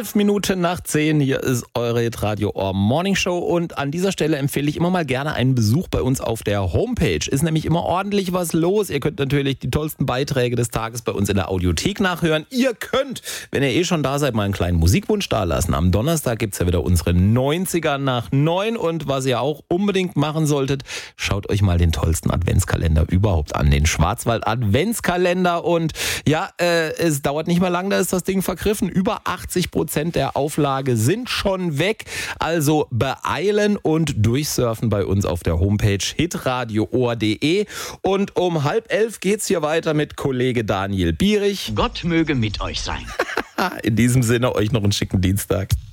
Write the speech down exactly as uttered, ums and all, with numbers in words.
Elf Minuten nach zehn, hier ist eure Hitradio Ohr Morning Show und an dieser Stelle empfehle ich immer mal gerne einen Besuch bei uns auf der Homepage. Ist nämlich immer ordentlich was los. Ihr könnt natürlich die tollsten Beiträge des Tages bei uns in der Audiothek nachhören. Ihr könnt, wenn ihr eh schon da seid, mal einen kleinen Musikwunsch dalassen. Am Donnerstag gibt's ja wieder unsere neunziger nach neun und was ihr auch unbedingt machen solltet, schaut euch mal den tollsten Adventskalender überhaupt an, den Schwarzwald Adventskalender und ja, äh, es dauert nicht mehr lang, da ist das Ding vergriffen. Über achtzig Prozent der Auflage sind schon weg. Also beeilen und durchsurfen bei uns auf der Homepage hitradio ohr punkt de. Und um halb elf geht's hier weiter mit Kollege Daniel Bierich. Gott möge mit euch sein. In diesem Sinne, euch noch einen schicken Dienstag.